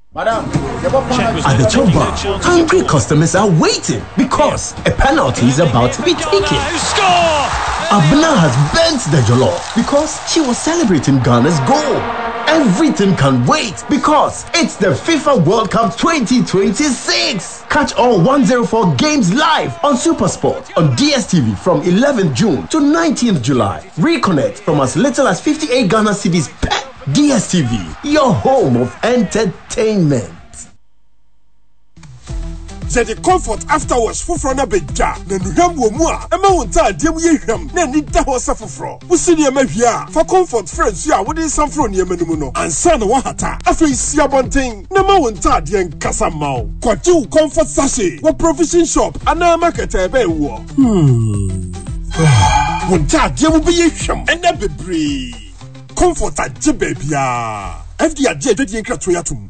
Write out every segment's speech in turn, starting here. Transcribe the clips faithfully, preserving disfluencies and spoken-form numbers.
Madam, at the top bar, hungry customers are waiting because a penalty is about to be taken. Abna has bent the jollof because she was celebrating Ghana's goal. Everything can wait because it's the FIFA World Cup twenty twenty-six. Catch all one oh four games live on SuperSport on D S T V from eleventh June to nineteenth July. Reconnect from as little as fifty-eight Ghana cedis per D S T V, your home of entertainment. Say the comfort afterwards for front beja. Then you have more. Emma won't tell them ye him. Then need that was suffer from. We see the here for comfort friends. Yeah, what is some from your menuno and son wahata. After you see a one thing, no more won't tell the Casamau. Quatu comfort sachet. What provision shop and a market a bay war. Hmm. Won't tell them will be him and then be brave. Comfort at Jibabia. F D R J did Kratoyatum.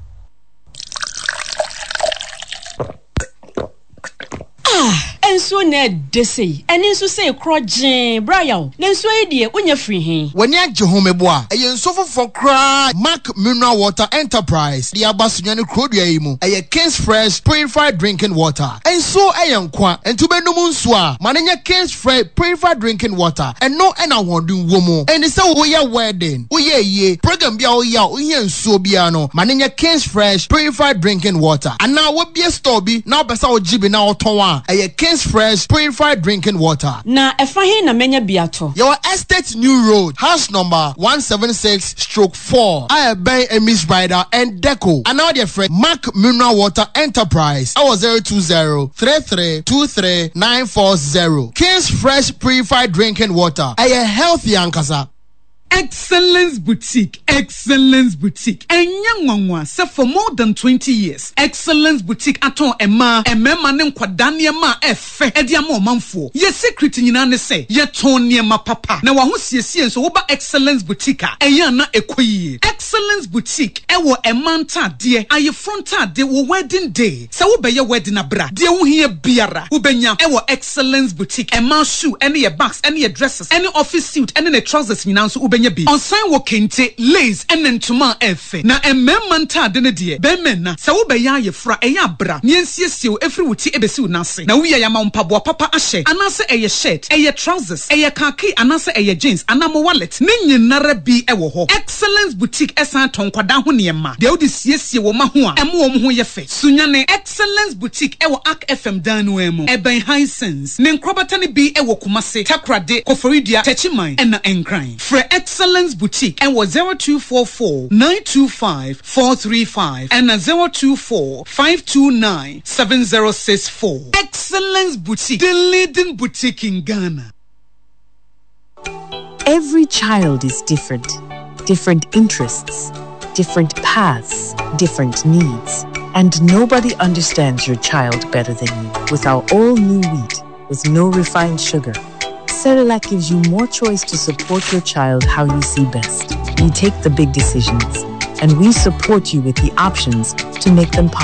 Ah, and so Ned Desi, and in so say Crojin, Brian, then so idea when you're free him. When you're Jehomeboa, a young sofa for cry, Mark Mineral Water Enterprise, the Abasunian Crodiamo, a King's Fresh Purified Drinking Water, and so a young qua, and to be no moonswa, Manania King's Fresh Purified Drinking Water, and no and I want do woman, and it's a we are wedding, we ye ye, program biao ya, we and so biano, Manania King's Fresh Purified Drinking Water, and now what be a story, now besa o jibi now toa, a King's Fresh Purified Drinking Water. Na efahin na menya biato. Your Estate New Road, house number one seventy-six stroke four. I bay a Miss Rider and Deco. And now dear friend, Mark Mineral Water Enterprise. I was zero two zero, three three two three, nine four zero. King's Fresh Purified Drinking Water. A healthy ankasa. Excellence Boutique, Excellence Boutique. Enyangwangwa se for more than twenty years. Excellence Boutique aton ema, emema ne nkwadane ma efe. Edi ama omanfo. Ye secret nyina ne se, ye ton niema papa. Na wa ho siesie nso wo ba Excellence Boutique a, eya na ekoyie. Excellence Boutique ewo emanta de, aye fronta de wo wedding day. Se wo be ye wedding abra. De wo hie biara. Wo benya ewo Excellence Boutique. Ema shoe, ene ye bags, ene ye dresses, ene office suit, ene ne trousers nyina nso wo on sign wo kente lace enen tuma efe na ememma ntade ne de be menna se wo be ya ye fra eya bra ne nsiesie efri wuti ebesi unase na wo ya yama mpaboa papa ahye anase eye shirt eye trousers eye khaki anase eye jeans anamo wallet ne nyinara bi ewo ho. Excellence Boutique esan tonkwada ho ne ma de wo de siesie wo ma ho a emo wo ho ye fe sunyane. Excellence Boutique ewo Arc F M danu emu eben high sense ne nkrobata ne bi ewo Kumase Takrade Koforidia Techiman ena enkran free Excellence Boutique and was zero two four four nine two five four three five and a zero two four five two nine seven zero six four. Excellence Boutique, the leading boutique in Ghana. Every child is different. Different interests, different paths, different needs. And nobody understands your child better than you. With our all-new wheat, with no refined sugar, Cerelac gives you more choice to support your child how you see best. You take the big decisions, and we support you with the options to make them possible.